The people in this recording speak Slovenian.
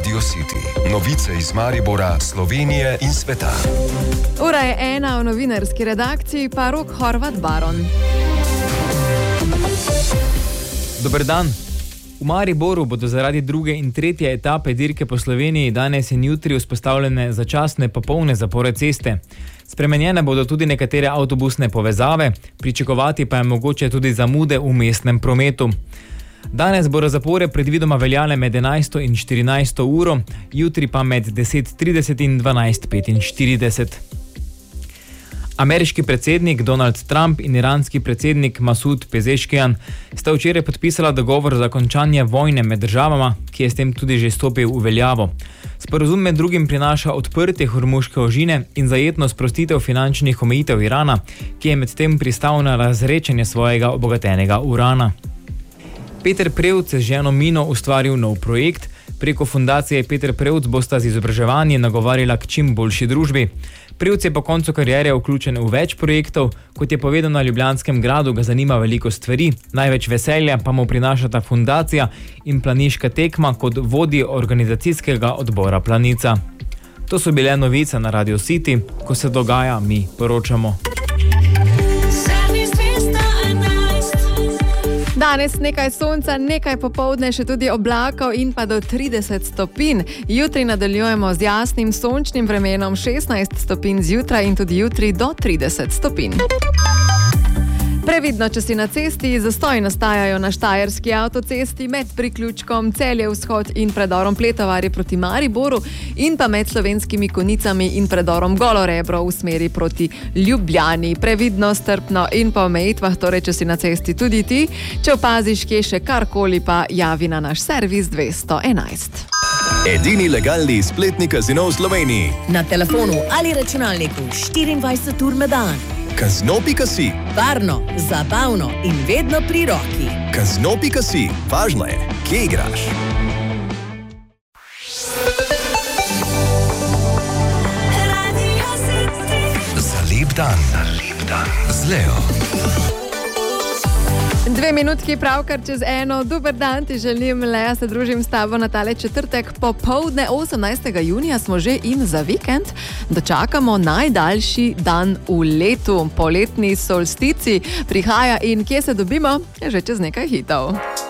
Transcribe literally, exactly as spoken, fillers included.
Radio City. Novice iz Maribora, Slovenije in sveta. Ura je ena, v novinarski redakciji pa Rok Horvat Baron. Dober dan. V Mariboru bodo zaradi druge in tretje etape dirke po Sloveniji danes in jutri vzpostavljene začasne popolne zapore ceste. Spremenjene bodo tudi nekatere avtobusne povezave, pričakovati pa je mogoče tudi zamude v mestnem prometu. Danes bodo zapore predvidoma veljale med enajsto in štirinajsto uro, jutri pa med deset trideset in dvanajst petinštirideset. Ameriški predsednik Donald Trump in iranski predsednik Masud Pezeshkian sta včeraj podpisala dogovor za končanje vojne med državama, ki je s tem tudi že stopil v veljavo. Sporazum med drugim prinaša odprtje Hormuške ožine in zajetno sprostitev finančnih omejitev Irana, ki je medtem pristal na razrečenje svojega obogatenega urana. Peter Prevc je z ženo Mino ustvaril nov projekt. Preko fundacije Peter Prevc bosta z izobraževanjem nagovarjala k čim boljši družbi. Prevc je po koncu kariere vključen v več projektov, kot je povedal na Ljubljanskem gradu, ga zanima veliko stvari, največ veselja pa mu prinašata fundacija in planiška tekma kot vodji organizacijskega odbora Planica. To so bile novice na Radio City, ko se dogaja, mi poročamo. Danes nekaj sonca, nekaj popoldne, še tudi oblakov in pa do trideset stopinj. Jutri nadaljujemo z jasnim sončnim vremenom, šestnajst stopinj zjutraj in tudi jutri do trideset stopinj. Previdno, če si na cesti, zastoji nastajajo na štajerski avtocesti med priključkom Celje vzhod in predorom Pletovarje proti Mariboru in pa med Slovenskimi Konicami in predorom Golorebro v smeri proti Ljubljani. Previdno, strpno in po omejitvah, torej če si na cesti tudi ti. Če opaziš kje še karkoli, pa javi na naš servis dvesto enajst. Edini legalni spletni kazino v Sloveniji. Na telefonu ali računalniku štiriindvajset ur na dan. Kazino pika si. Varno, zabavno in vedno pri roki. Kazino pika si. Važno je, kje igraš. Za lep dan. Za lep dan. Z Leo. Dve minutki pravkar čez eno. Dober dan ti želim, Lea, se družim s tabo na tale četrtek popoldne. osemnajstega junija smo že in za vikend dočakamo najdaljši dan v letu. Poletni solstici prihaja in kje se dobimo, je že čez nekaj hitov.